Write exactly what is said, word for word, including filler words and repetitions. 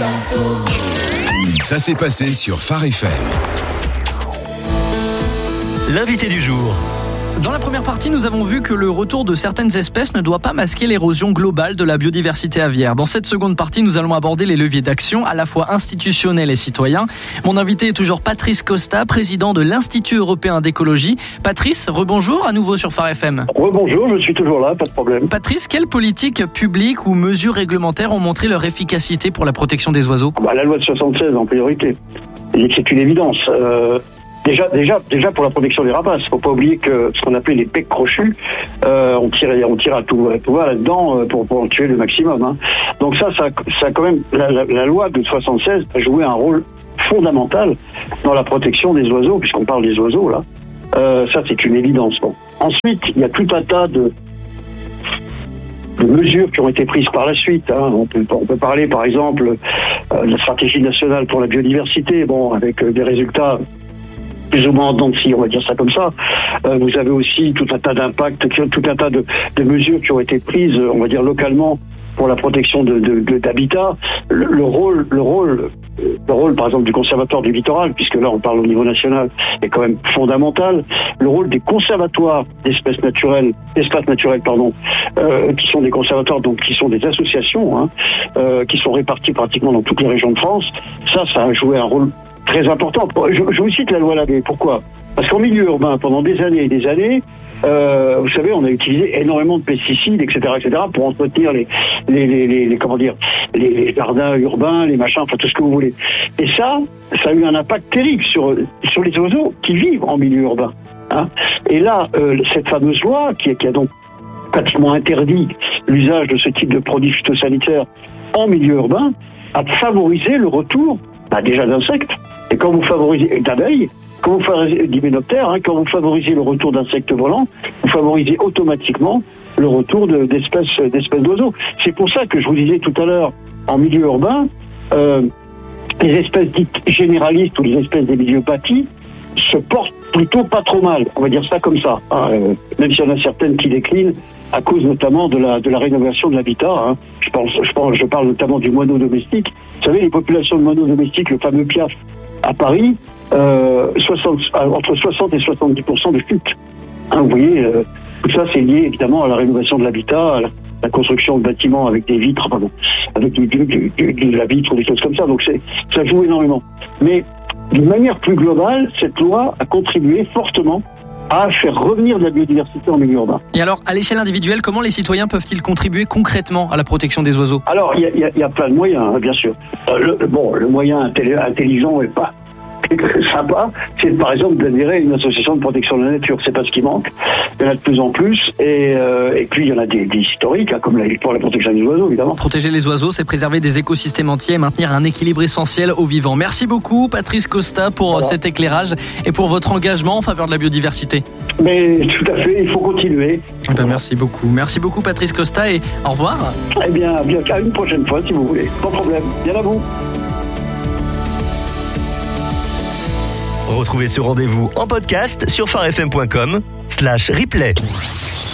Ça s'est passé sur Phare F M. L'invité du jour. Dans la première partie, nous avons vu que le retour de certaines espèces ne doit pas masquer l'érosion globale de la biodiversité aviaire. Dans cette seconde partie, nous allons aborder les leviers d'action à la fois institutionnels et citoyens. Mon invité est toujours Patrice Costa, président de l'Institut européen d'écologie. Patrice, rebonjour à nouveau sur Phare F M. Rebonjour, je suis toujours là, pas de problème. Patrice, quelles politiques publiques ou mesures réglementaires ont montré leur efficacité pour la protection des oiseaux ? Bah, la loi de soixante-seize en priorité. C'est une évidence. Euh... Déjà, déjà, déjà pour la protection des rapaces, faut pas oublier que ce qu'on appelait les pecs crochus, euh, on tire, on tire à tout, à tout va là-dedans euh, pour, pour en tuer le maximum. Hein. Donc ça, ça, ça quand même, la, la, la loi de soixante-seize a joué un rôle fondamental dans la protection des oiseaux, puisqu'on parle des oiseaux là. Euh, ça, c'est une évidence. Bon. Ensuite, il y a tout un tas de, de mesures qui ont été prises par la suite. Hein. On peut, on peut parler, par exemple, euh, de la stratégie nationale pour la biodiversité, bon, avec euh, des résultats plus ou moins en dents de scie, on va dire ça comme ça. Euh, vous avez aussi tout un tas d'impacts, tout un tas de, de mesures qui ont été prises, on va dire localement, pour la protection de, de, de d'habitat. Le, le rôle, le rôle, le rôle, par exemple, du conservatoire du littoral, puisque là on parle au niveau national, est quand même fondamental. Le rôle des conservatoires d'espèces naturelles, d'espaces naturels, pardon, euh, qui sont des conservatoires, donc qui sont des associations, hein, euh, qui sont réparties pratiquement dans toutes les régions de France. Ça, ça a joué un rôle très important. Je, je vous cite la loi Labbé. Pourquoi ? Parce qu'en milieu urbain, pendant des années et des années, euh, vous savez, on a utilisé énormément de pesticides, et cetera, et cetera, pour entretenir les, les, les, les, les comment dire, les, les jardins urbains, les machins, enfin tout ce que vous voulez. Et ça, ça a eu un impact terrible sur sur les oiseaux qui vivent en milieu urbain. Hein. Et là, euh, cette fameuse loi qui, qui a donc pratiquement interdit l'usage de ce type de produits phytosanitaires en milieu urbain a favorisé le retour, bah, déjà d'insectes. Et quand vous favorisez d'abeilles, quand vous favorisez d'hyménoptères, hein, quand vous favorisez le retour d'insectes volants, vous favorisez automatiquement le retour de, d'espèces, d'espèces d'oiseaux. C'est pour ça que je vous disais tout à l'heure, en milieu urbain, euh, les espèces dites généralistes ou les espèces des milieux bâtis se portent plutôt pas trop mal. On va dire ça comme ça. Hein, euh, même s'il y en a certaines qui déclinent à cause notamment de la de la rénovation de l'habitat. Hein. Je pense, je pense, je parle notamment du moineau domestique. Vous savez, les populations de moineaux domestiques, le fameux Piaf à Paris, euh, soixante, entre soixante et soixante-dix pour cent de chute. Hein, vous voyez, euh, tout ça c'est lié évidemment à la rénovation de l'habitat, à la, la construction de bâtiments avec des vitres, pardon, avec du, du, du, du, de la vitre ou des choses comme ça. Donc c'est, ça joue énormément. Mais d'une manière plus globale, cette loi a contribué fortement à faire revenir de la biodiversité en milieu urbain. Et alors, à l'échelle individuelle, comment les citoyens peuvent-ils contribuer concrètement à la protection des oiseaux ? Alors, il y, y, y a plein de moyens, hein, bien sûr. Euh, le, bon, le moyen intelli- intelligent et pas sympa, c'est par exemple d'adhérer à une association de protection de la nature. C'est pas ce qui manque. Il y en a de plus en plus. Et, euh, et puis, il y en a des, des historiques, hein, comme la, pour la protection des oiseaux, évidemment. Protéger les oiseaux, c'est préserver des écosystèmes entiers et maintenir un équilibre essentiel aux vivants. Merci beaucoup, Patrice Costa, pour voilà. cet éclairage et pour votre engagement en faveur de la biodiversité. Mais tout à fait, il faut continuer. Eh ben, merci beaucoup. Merci beaucoup, Patrice Costa, et au revoir. Eh bien, bien, à une prochaine fois, si vous voulez. Pas de problème. Bien à vous. Retrouvez ce rendez-vous en podcast sur pharefm point com slash replay.